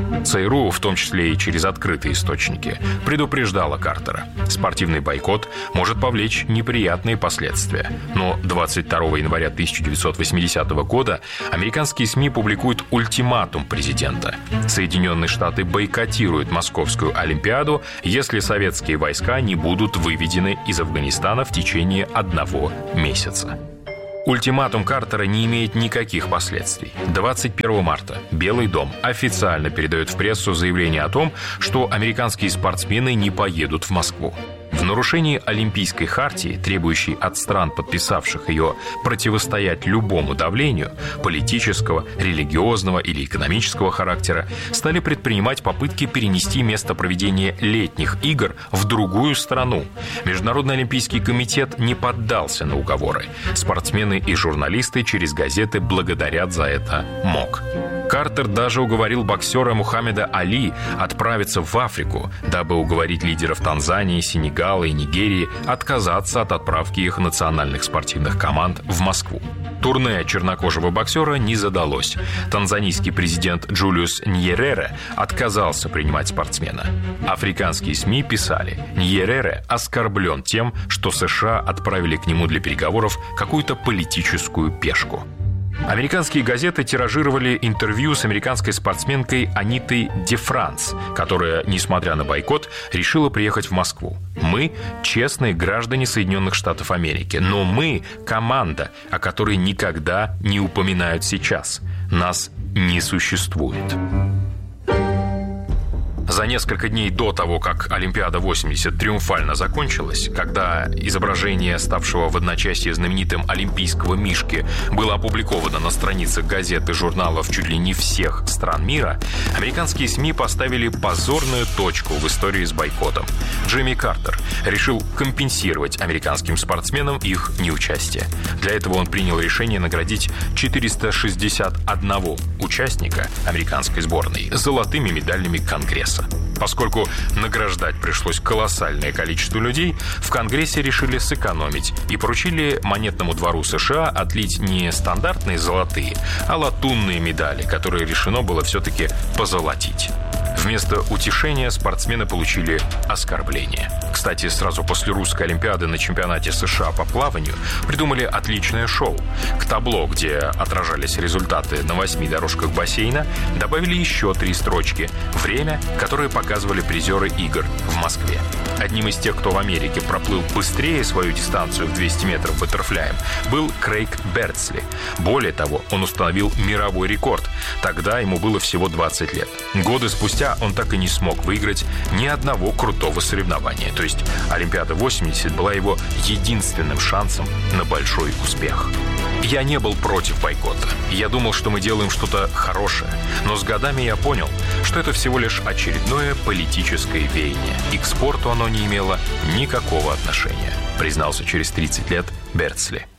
ЦРУ, в том числе и через открытые источники, предупреждала Картера. Спортивный бойкот может повлечь неприятные последствия. Но 22 января 1980 года американские СМИ публикуют ультиматум президента. Соединенные Штаты бойкотируют Московскую Олимпиаду, если советские войска не будут выведены из Афганистана в течение 1 месяца. Ультиматум Картера не имеет никаких последствий. 21 марта Белый дом официально передает в прессу заявление о том, что американские спортсмены не поедут в Москву. В нарушении Олимпийской хартии, требующей от стран, подписавших ее, противостоять любому давлению политического, религиозного или экономического характера, стали предпринимать попытки перенести место проведения летних игр в другую страну. Международный олимпийский комитет не поддался на уговоры. Спортсмены и журналисты через газеты благодарят за это МОК. Картер даже уговорил боксера Мухаммеда Али отправиться в Африку, дабы уговорить лидеров Танзании, Сенегала и Нигерии отказаться от отправки их национальных спортивных команд в Москву. Турне чернокожего боксера не задалось. Танзанийский президент Джулиус Ньерере отказался принимать спортсмена. Африканские СМИ писали: Ньерере оскорблен тем, что США отправили к нему для переговоров какую-то политическую пешку. Американские газеты тиражировали интервью с американской спортсменкой Анитой Ди Франс, которая, несмотря на бойкот, решила приехать в Москву. Мы – честные граждане Соединенных Штатов Америки, но мы – команда, о которой никогда не упоминают сейчас. Нас не существует. За несколько дней до того, как Олимпиада-80 триумфально закончилась, когда изображение ставшего в одночасье знаменитым олимпийского мишки было опубликовано на страницах газет и журналов чуть ли не всех стран мира, американские СМИ поставили позорную точку в истории с бойкотом. Джимми Картер решил компенсировать американским спортсменам их неучастие. Для этого он принял решение наградить 461 участника американской сборной золотыми медалями Конгресса. Поскольку награждать пришлось колоссальное количество людей, в Конгрессе решили сэкономить и поручили монетному двору США отлить не стандартные золотые, а латунные медали, которые решено было все-таки позолотить. Вместо утешения спортсмены получили оскорбление. Кстати, сразу после русской Олимпиады на чемпионате США по плаванию придумали отличное шоу. К табло, где отражались результаты на 8 дорожках бассейна, добавили еще 3 строчки «Время», которые показывали призеры игр в Москве. Одним из тех, кто в Америке проплыл быстрее свою дистанцию в 200 метров баттерфляем, был Крейг Бердсли. Более того, он установил мировой рекорд. Тогда ему было всего 20 лет. Годы спустя он так и не смог выиграть ни одного крутого соревнования. То есть Олимпиада-80 была его единственным шансом на большой успех. Я не был против бойкота. Я думал, что мы делаем что-то хорошее. Но с годами я понял, что это всего лишь очередное политическое веяние. И к спорту оно не имело никакого отношения, признался через 30 лет Бердсли.